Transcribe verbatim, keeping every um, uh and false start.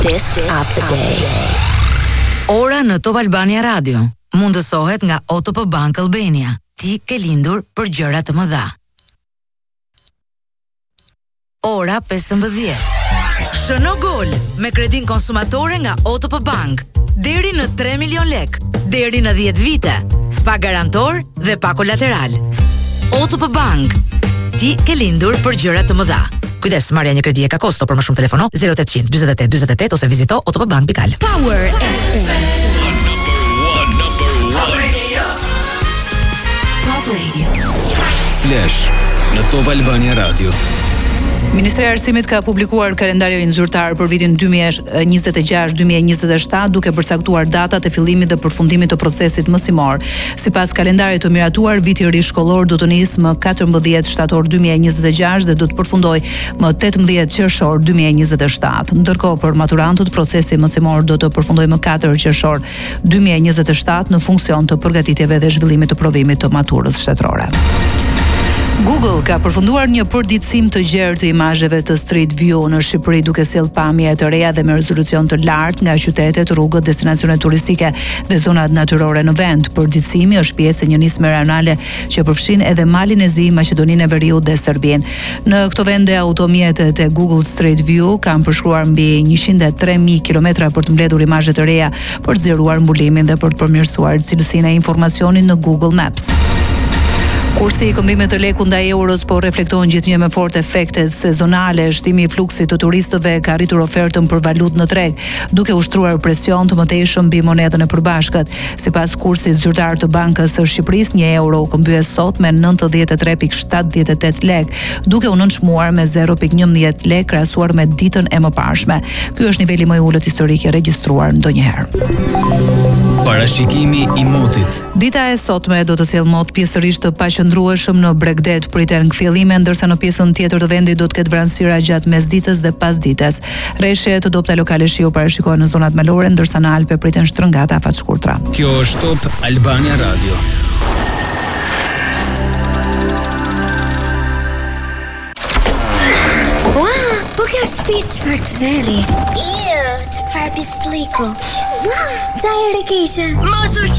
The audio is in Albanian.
Test of the day. Ora në Top Albania Radio mundësohet nga O T P Bank Albania. Ti ke lindur për gjëra të mëdha. Ora pesëmbëdhjetë. Shëno gol me kredin konsumatore nga O T P Bank. Deri në tre milion lek, deri në dhjetë vite. Pa garantor dhe pa kolateral. O T P Bank. Ti ke lindur për gjëra të mëdha. Kujdes, marrja një kredi e ka kosto, për më shumë telefono zero opt zero zero dyzet e tetë dyzet e tetë ose vizito otpbank pikal. Power F M. Top Radio. Top Radio. Flash në Top Albania Radio. Ministri i Arsimit ka publikuar kalendarin zyrtar për vitin dy mijë e njëzet e gjashtë dy mijë e njëzet e shtatë duke përcaktuar datat e fillimit dhe përfundimit të procesit mësimor. Sipas kalendarit të miratuar, viti ri shkollor do të nisë më katërmbëdhjetë shtator dy mijë e njëzet e gjashtë dhe do të përfundojë më tetëmbëdhjetë qershor dy mijë e njëzet e shtatë. Ndërkohë për maturantët procesi mësimor do të përfundojë më katër qershor dy mijë e njëzet e shtatë në funksion të përgatitjeve dhe zhvillimit të provimit të maturës shtetërore. Google ka përfunduar një përditësim të gjerë të imazheve të Street View në Shqipëri duke sjellë pamje të reja dhe me rezolucion të lartë nga qytetet, rrugët, destinacionet turistike dhe zonat natyrore në vend. Përditësimi është pjesë e një nisme rajonale që përfshin edhe Malin e Zi, Maqedoninë e Veriut dhe Serbinë. Në këto vende automjetet e Google Street View kanë përshkruar mbi njëqind e tre mijë kilometra për të mbledhur imazhe të reja, për të zgjeruar mbulimin dhe për të përmirësuar cilësinë e informacionit në Google Maps. Kursi i këmbimit të lekut ndaj euros po reflekton gjithnjë me fort efekte sezonale. Shtimi i fluksit të turistëve ka rritur ofertën për valutë në treg, duke ushtruar presion të mëtejshëm mbi monedën e përbashkët. Sipas kursit zyrtar të Bankës së Shqipërisë, një euro u këmbye sot me nëntëdhjetë e tre pikë shtatëdhjetë e tetë lek, duke u nënçmuar me zero pikë njëmbëdhjetë lek krahasuar me ditën e mëparshme. Ky është niveli më i ulët historik i regjistruar ndonjëherë. Parashikimi i motit. Dita e sotme do të sjellë mot pjesërisht të paqëndrueshëm në Bregdet, priten kthjellime, ndërsa në pjesën tjetër të vendit do të ketë vranësira gjatë mesditës dhe pasdites. Rreshje të dobta lokale shiu parashikohen në zonat malore, ndërsa në Alpe priten shtrëngata afat shkurtra. Kjo është Top Albania Radio. Wow, po kjo është shtëpi çfarë të veri. Iu, çfarë pisliku. Wow, ta ere keqe. Mos u